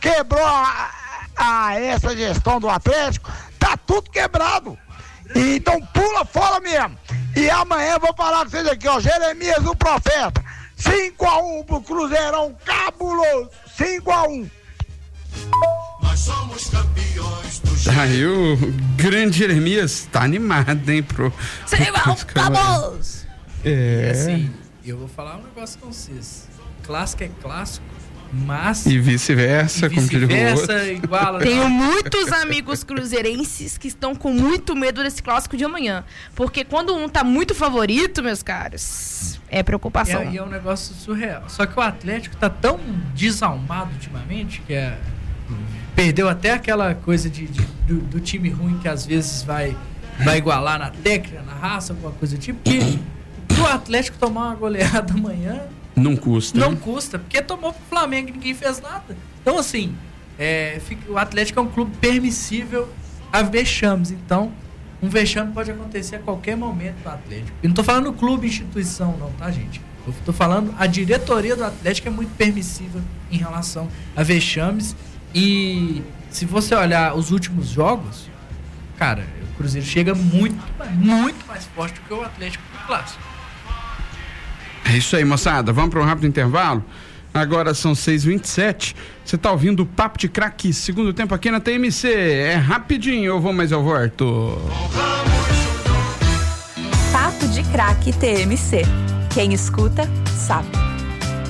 quebrou essa gestão do Atlético, tá tudo quebrado. Então pula fora mesmo. E amanhã eu vou falar com vocês aqui, ó, Jeremias o Profeta, 5-1 pro Cruzeirão cabuloso, 5-1. Nós somos campeões do Aí o grande Jeremias tá animado, hein, pro Vamos! Assim, eu vou falar um negócio com vocês. Clássico é clássico, mas... E vice-versa, como que ele igual. Tenho muitos amigos cruzeirenses que estão com muito medo desse clássico de amanhã. Porque quando um tá muito favorito, meus caros, é preocupação. E é um negócio surreal. Só que o Atlético tá tão desalmado ultimamente, que perdeu até aquela coisa do time ruim que às vezes vai igualar na técnica, na raça, alguma coisa do tipo, que o Atlético tomar uma goleada amanhã... Não custa. Não custa, porque tomou pro Flamengo e ninguém fez nada. Então, assim, o Atlético é um clube permissível a vexames. Então, um vexame pode acontecer a qualquer momento do Atlético. E não tô falando clube, instituição, não, tá, gente? Eu tô falando a diretoria do Atlético é muito permissiva em relação a vexames. E se você olhar os últimos jogos, cara, o Cruzeiro chega muito mais forte do que o Atlético no clássico. É isso aí, moçada. Vamos para um rápido intervalo. Agora são 6h27. Você tá ouvindo o Papo de Craque, segundo tempo aqui na TMC. É rapidinho, eu vou, mas eu volto. Papo de Craque TMC. Quem escuta, sabe.